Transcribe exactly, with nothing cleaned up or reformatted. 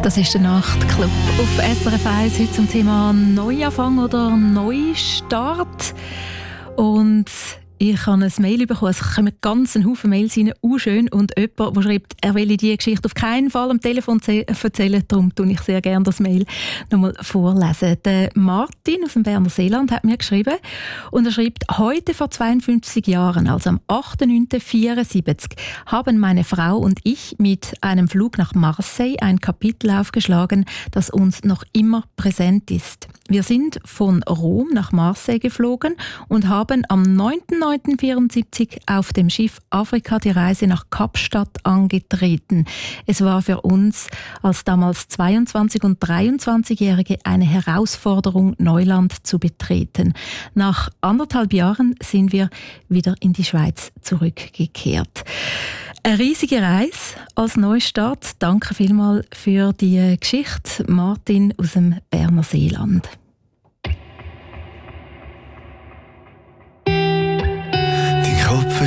Das ist der Nachtclub auf S R F eins, heute zum Thema Neuanfang oder Neustart. Und ich habe ein Mail bekommen, es kommen ganz einen Haufen Mails rein, auch schön. Und jemand, der schreibt, er will diese Geschichte auf keinen Fall am Telefon erzählen, darum tue ich sehr gerne das Mail nochmal vorlesen. Der Martin aus dem Berner Seeland hat mir geschrieben und er schreibt, heute vor zweiundfünfzig Jahren, also am achter neunter vierundsiebzig, haben meine Frau und ich mit einem Flug nach Marseille ein Kapitel aufgeschlagen, das uns noch immer präsent ist. Wir sind von Rom nach Marseille geflogen und haben am neunter neunter vierundsiebzig auf dem Schiff Afrika die Reise nach Kapstadt angetreten. Es war für uns als damals zweiundzwanzig- und dreiundzwanzigjährige eine Herausforderung, Neuland zu betreten. Nach anderthalb Jahren sind wir wieder in die Schweiz zurückgekehrt. Eine riesige Reise als Neustart. Danke vielmals für die Geschichte, Martin aus dem Berner Seeland.